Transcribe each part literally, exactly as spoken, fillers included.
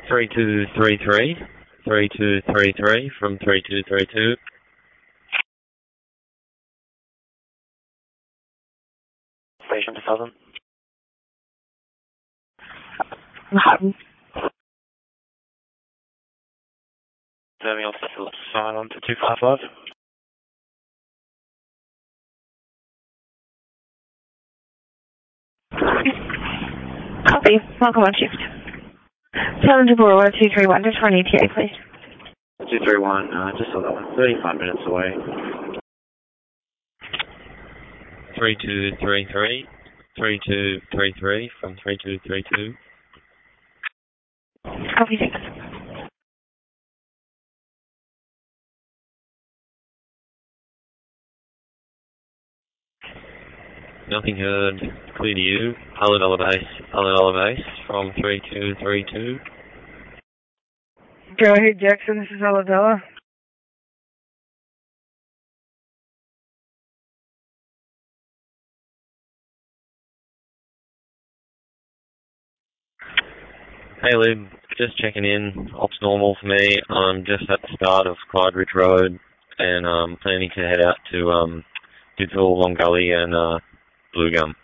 three two three three, three two three three from three two three two. Station to Southern. Manhattan. Serving officer to sign on to two five five. Copy. Welcome on shift. Southern to Bora two three one, just for an E T A, please. two three one, uh, just saw that one, thirty-five minutes away. three two three three, three two three three from three two three two. Copy, six. Nothing heard. Clear to you. Hello, dollar base. Hello, dollar base from three two three two. Go ahead, Jackson. This is Aladella. Hey, Lib. Just checking in. Ops normal for me. I'm just at the start of Clyde Ridge Road and um planning to head out to um Didville, Long Gully and uh Blue Gum.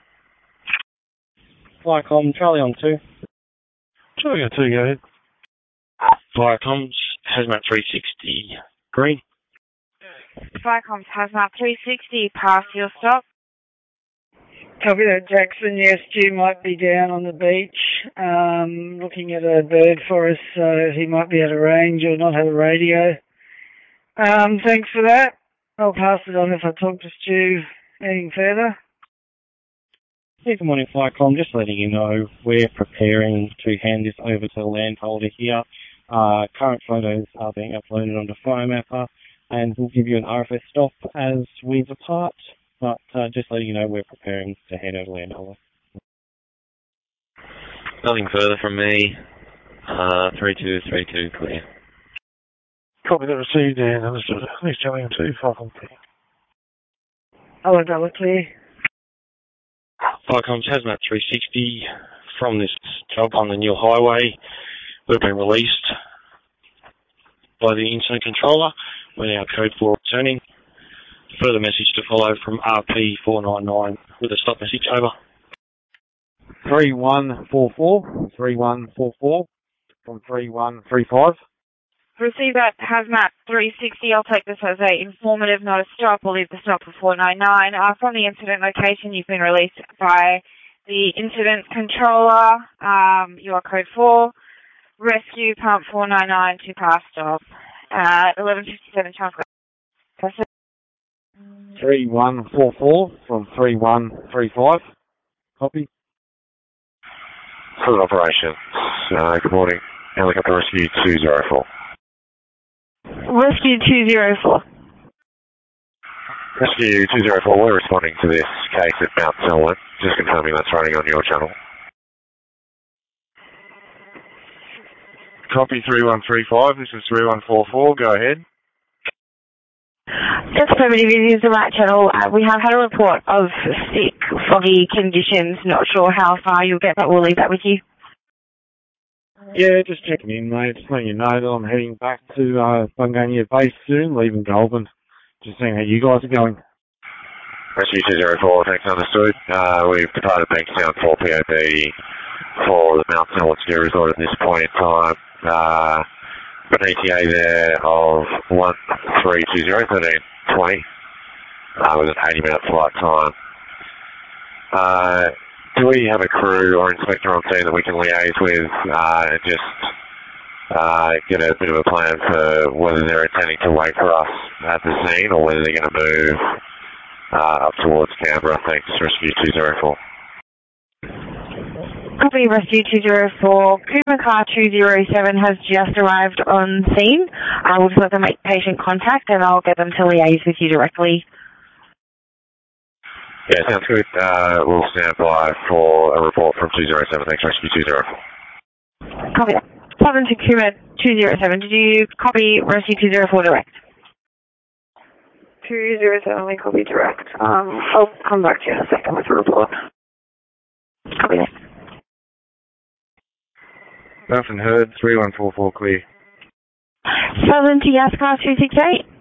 Flycom, Charlie on two. Charlie on two, go ahead. Flycoms, Hazmat three sixty. Green. Flycom's Hazmat three sixty, pass your stop. Copy that, Jackson. Yes, Stu might be down on the beach um, looking at a bird for us, so he might be out of range or not have a radio. Um, thanks for that. I'll pass it on if I talk to Stu. Anything further? Yeah, good morning, Flycom. Just letting you know we're preparing to hand this over to the landholder here. Uh, current photos are being uploaded onto PhotoMapper, and we'll give you an R F S stop as we depart. But uh, just letting you know we're preparing to hand over to landholder. Nothing further from me. Uh, three two three two clear. Copy that received and understood. Thanks, Charlie on two, Flycom clear. Aladella, clear. Flycom's Hazmat three sixty from this job on the Neil Highway. We've been released by the incident controller. We're now code four returning. Further message to follow from R P four nine nine with a stop message, over. three one four four, three one four four from three one three five. Receive that Hazmat three sixty. I'll take this as a informative, not a stop. We'll leave the stop for four nine nine. Uh, from the incident location, you've been released by the incident controller. Um, you are code four. Rescue pump four nine nine to pass stop. Uh, eleven fifty-seven Charles. three one four four from three one three five. Copy. Full operation. Uh, good morning. Helicopter Rescue two zero four. Rescue two zero four. Rescue two zero four, we're responding to this case at Mount Selwyn. Just confirming that's running on your channel. Copy three one three five, this is three one four four, go ahead. Just primitive is the right channel. Uh, we have had a report of thick, foggy conditions. Not sure how far you'll get, but we'll leave that with you. Yeah, just checking in, mate. Just letting you know that I'm heading back to uh, Bungainea Base soon, leaving Goulburn. Just seeing how you guys are going. Rescue two zero four, thanks, understood. Uh, we've departed Bankstown for P O B for the Mount Selwyn Ski Resort at this point in time. Uh, got an E T A there of one three two zero, thirteen twenty, uh, with an eighty minute flight time. Uh, do we have a crew or inspector on scene that we can liaise with uh, and just uh, get a bit of a plan for whether they're intending to wait for us at the scene or whether they're going to move uh, up towards Canberra? Thanks, Rescue two zero four. Copy, Rescue two zero four. Cooper Car two zero seven has just arrived on scene. I will just let them make patient contact and I'll get them to liaise with you directly. Yeah, sounds good. Uh, we'll stand by for a report from two zero seven. Thanks, Rescue two zero four. Copy that. seven to Cooper two zero seven. Did you copy Rescue two zero four direct? two zero seven, we copy direct. Um, I'll come back to you in a second with a report. Copy that. Nothing heard. three one four four clear. Southern to Gas Car two six eight.